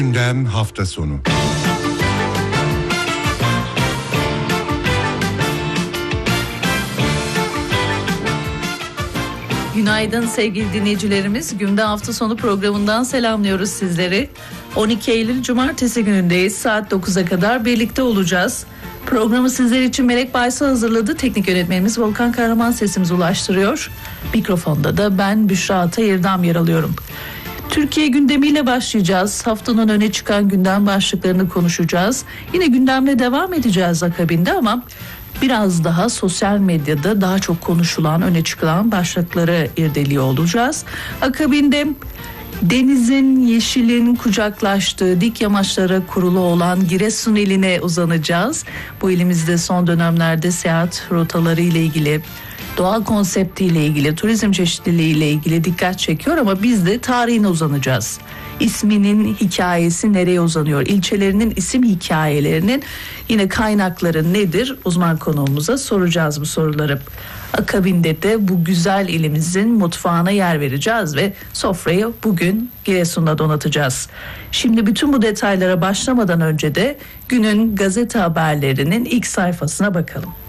Gündem hafta sonu. Günaydın sevgili dinleyicilerimiz. Gündem hafta sonu programından selamlıyoruz sizleri. 12 Eylül Cumartesi günündeyiz. Saat 9'a kadar birlikte olacağız. Programı sizler için Melek Baysa hazırladı. Teknik yönetmenimiz Volkan Kahraman sesimizi ulaştırıyor. Mikrofonda da ben Büşra Atayırdam yer alıyorum. Türkiye gündemiyle başlayacağız. Haftanın öne çıkan gündem başlıklarını konuşacağız. Yine gündemle devam edeceğiz akabinde ama biraz daha sosyal medyada daha çok konuşulan, öne çıkan başlıkları irdeliyor olacağız. Akabinde denizin, yeşilin kucaklaştığı dik yamaçlara kurulu olan Giresun iline uzanacağız. Bu ilimizde son dönemlerde seyahat rotaları ile ilgili, doğa konseptiyle ilgili, turizm çeşitliliği ile ilgili dikkat çekiyor ama biz de tarihine uzanacağız. İsminin hikayesi nereye uzanıyor? İlçelerinin isim hikayelerinin yine kaynakları nedir? Uzman konuğumuza soracağız bu soruları. Akabinde de bu güzel ilimizin mutfağına yer vereceğiz ve sofrayı bugün Giresun'da donatacağız. Şimdi bütün bu detaylara başlamadan önce de günün gazete haberlerinin ilk sayfasına bakalım.